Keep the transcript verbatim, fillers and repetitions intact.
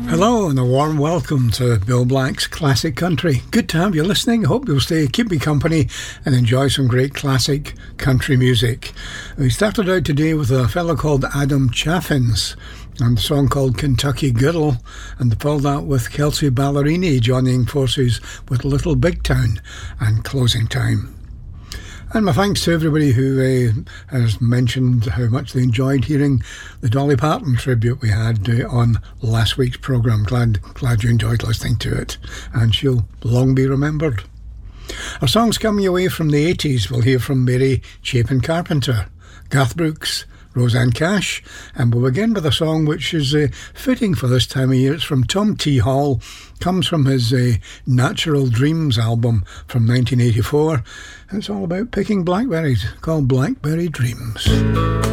Hello and a warm welcome to Bill Black's Classic Country. Good to have you listening. Hope you'll stay, keep me company and enjoy some great classic country music. We started out today with a fellow called Adam Chaffins and a song called Kentucky Girl, and followed that with Kelsey Ballerini joining forces with Little Big Town and Closing Time. And my thanks to everybody who uh, has mentioned how much they enjoyed hearing the Dolly Parton tribute we had uh, on last week's programme. Glad, glad you enjoyed listening to it, and she'll long be remembered. Our songs coming away from the eighties. We'll hear from Mary Chapin Carpenter, Garth Brooks, Roseanne Cash, and we'll begin with a song which is uh, fitting for this time of year. It's from Tom T. Hall, comes from his uh, Natural Dreams album from nineteen eighty-four. It's all about picking blackberries, called Blackberry Dreams.